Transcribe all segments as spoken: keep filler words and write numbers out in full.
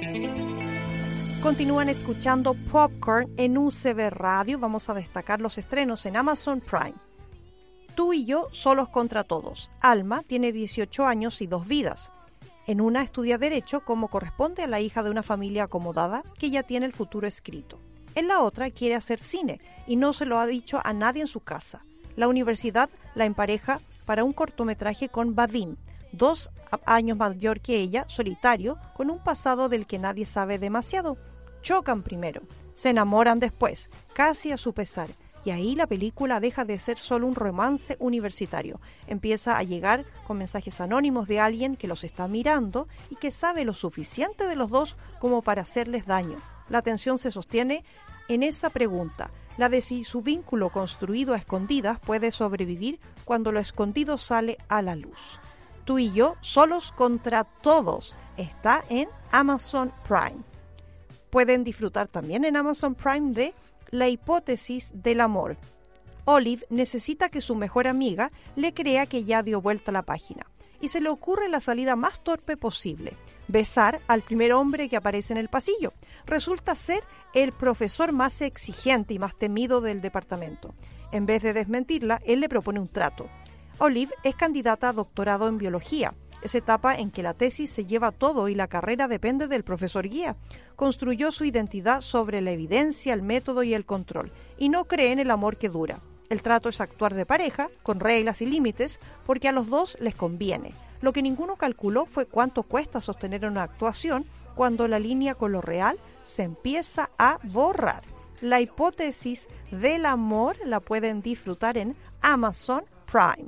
Continúan escuchando Popcorn en U C B Radio. Vamos a destacar los estrenos en Amazon Prime. Tú y yo, solos contra todos. Alma tiene dieciocho años y dos vidas. En una estudia Derecho como corresponde a la hija de una familia acomodada que ya tiene el futuro escrito. En la otra quiere hacer cine y no se lo ha dicho a nadie en su casa. La universidad la empareja para un cortometraje con Vadim, dos años mayor que ella, solitario, con un pasado del que nadie sabe demasiado. Chocan primero, se enamoran después, casi a su pesar, y ahí la película deja de ser solo un romance universitario. Empieza a llegar con mensajes anónimos de alguien que los está mirando y que sabe lo suficiente de los dos como para hacerles daño. La tensión se sostiene en esa pregunta, la de si su vínculo construido a escondidas puede sobrevivir cuando lo escondido sale a la luz. Tú y yo, solos contra todos, está en Amazon Prime. Pueden disfrutar también en Amazon Prime de La hipótesis del amor. Olive necesita que su mejor amiga le crea que ya dio vuelta a la página y se le ocurre la salida más torpe posible: besar al primer hombre que aparece en el pasillo. Resulta ser el profesor más exigente y más temido del departamento. En vez de desmentirla, él le propone un trato. Olive es candidata a doctorado en biología, esa etapa en que la tesis se lleva todo y la carrera depende del profesor guía. Construyó su identidad sobre la evidencia, el método y el control, y no cree en el amor que dura. El trato es actuar de pareja, con reglas y límites, porque a los dos les conviene. Lo que ninguno calculó fue cuánto cuesta sostener una actuación cuando la línea con lo real se empieza a borrar. La hipótesis del amor la pueden disfrutar en Amazon Prime.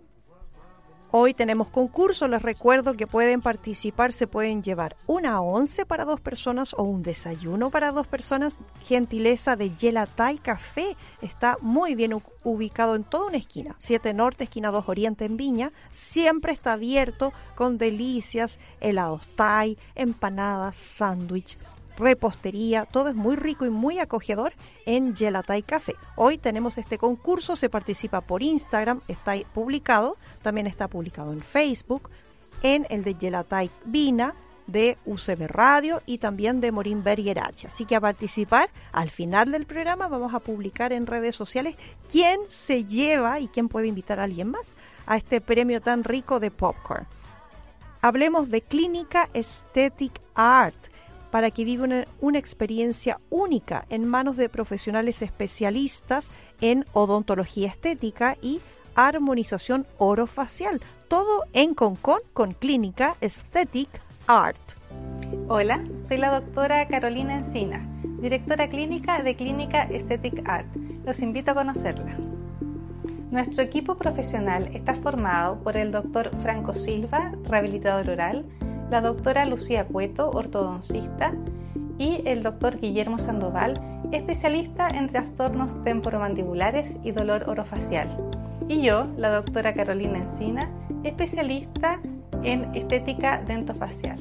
Hoy tenemos concurso, les recuerdo que pueden participar, se pueden llevar una once para dos personas o un desayuno para dos personas, gentileza de Gelatay Café, está muy bien ubicado en toda una esquina, siete Norte, esquina dos Oriente en Viña, siempre está abierto con delicias, helados Thai, empanadas, sándwich, repostería, todo es muy rico y muy acogedor en Gelatay Café. Hoy tenemos este concurso, se participa por Instagram, está publicado, también está publicado en Facebook, en el de Gelatay Vina, de U C B Radio y también de Morín Berger H. Así que a participar, al final del programa vamos a publicar en redes sociales quién se lleva y quién puede invitar a alguien más a este premio tan rico de popcorn. Hablemos de Clínica Aesthetic Art, para que viva una, una experiencia única en manos de profesionales especialistas en odontología estética y armonización orofacial. Todo en Concón con Clínica Aesthetic Art. Hola, soy la doctora Carolina Encina, directora clínica de Clínica Aesthetic Art. Los invito a conocerla. Nuestro equipo profesional está formado por el doctor Franco Silva, rehabilitador oral, la doctora Lucía Cueto, ortodoncista, y el doctor Guillermo Sandoval, especialista en trastornos temporomandibulares y dolor orofacial. Y yo, la doctora Carolina Encina, especialista en estética dentofacial.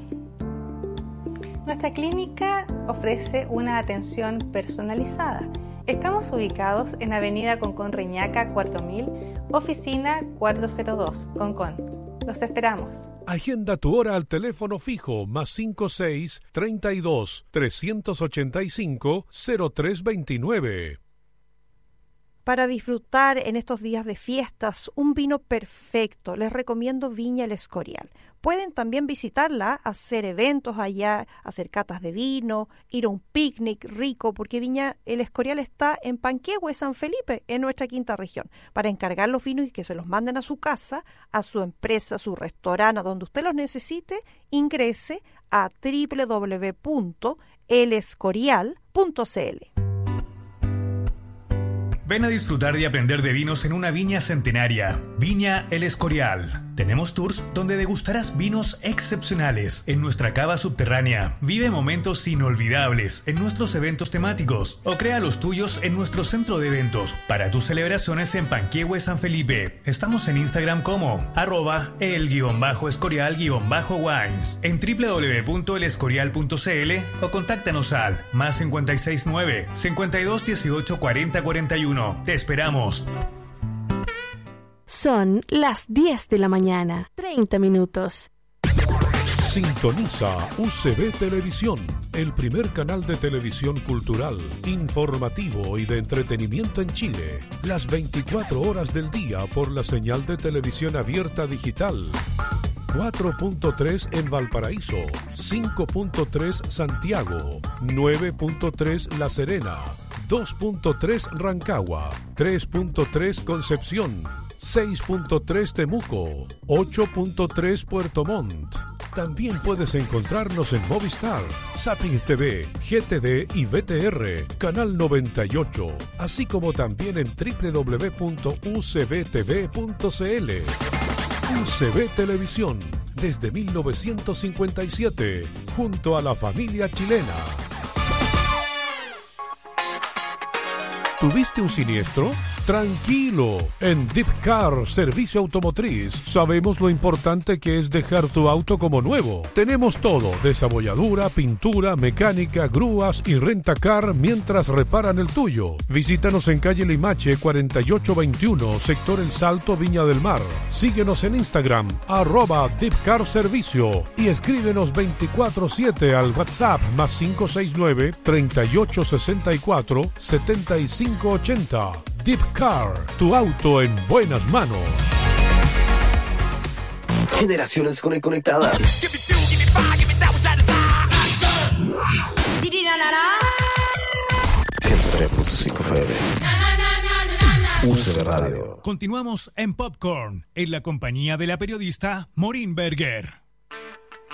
Nuestra clínica ofrece una atención personalizada. Estamos ubicados en Avenida Concón Reñaca cuatro mil, oficina cuatrocientos dos, Concón. Los esperamos. Agenda tu hora al teléfono fijo más cinco seis, treinta y dos, trescientos ochenta y cinco, cero tres veintinueve. Para disfrutar en estos días de fiestas un vino perfecto, les recomiendo Viña El Escorial. Pueden también visitarla, hacer eventos allá, hacer catas de vino, ir a un picnic rico, porque Viña El Escorial está en Panquehue, San Felipe, en nuestra quinta región. Para encargar los vinos y que se los manden a su casa, a su empresa, a su restaurante, a donde usted los necesite, ingrese a doble u doble u doble u punto el escorial punto c l. Ven a disfrutar y aprender de vinos en una viña centenaria, Viña El Escorial. Tenemos tours donde degustarás vinos excepcionales en nuestra cava subterránea. Vive momentos inolvidables en nuestros eventos temáticos o crea los tuyos en nuestro centro de eventos para tus celebraciones en Panquehue, San Felipe. Estamos en Instagram como arroba el guión bajo escorial guión bajo wines, en doble u doble u doble u punto el escorial punto c l o contáctanos al más cincuenta y seis nueve, cincuenta y dos dieciocho cuarenta cuarenta y uno. Te esperamos. Son las diez de la mañana, treinta minutos. Sintoniza U C B Televisión, el primer canal de televisión cultural, informativo y de entretenimiento en Chile, las veinticuatro horas del día por la señal de televisión abierta digital. cuatro punto tres en Valparaíso, cinco punto tres Santiago, nueve punto tres La Serena, dos punto tres Rancagua, tres punto tres Concepción, seis punto tres Temuco, ocho punto tres Puerto Montt. También puedes encontrarnos en Movistar, Zapping T V, G T D y V T R, Canal noventa y ocho, así como también en doble u doble u doble u punto u c b t v punto c l. U C B Televisión, desde mil novecientos cincuenta y siete, junto a la familia chilena. ¿Tuviste un siniestro? Tranquilo, en Deep Car Servicio Automotriz sabemos lo importante que es dejar tu auto como nuevo. Tenemos todo, desabolladura, pintura, mecánica, grúas y rentacar mientras reparan el tuyo. Visítanos en calle Limache cuarenta y ocho veintiuno, sector El Salto, Viña del Mar. Síguenos en Instagram, arroba Deep Car Servicio, y escríbenos veinticuatro siete al WhatsApp más cinco seis nueve, treinta y ocho sesenta y cuatro, setenta y cinco ochenta. Deep Car, tu auto en buenas manos. Generaciones conectadas. ciento tres punto cinco F M. U C B Radio. Continuamos en Popcorn, en la compañía de la periodista Maureen Berger.